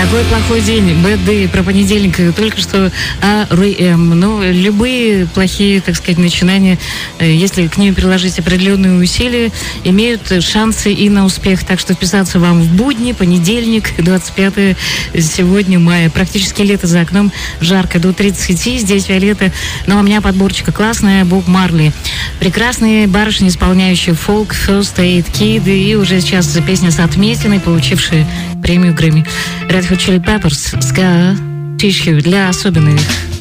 Такой плохой день, бэд-дэй, про понедельник, только что R.E.M. Но любые плохие, так сказать, начинания, если к ним приложить определенные усилия, имеют шансы и на успех. Так что вписаться вам в будни, понедельник, 25 сегодня мая. Практически лето за окном, жарко, до 30, здесь Виолетта. Но у меня подборчика классная, Боб Марли. Прекрасные барышни, исполняющие фолк, First Aid Kid, и уже сейчас песня с отметиной, получившая премию Грэмми. Red Hot Chili Peppers, Scar Tissue для особенных.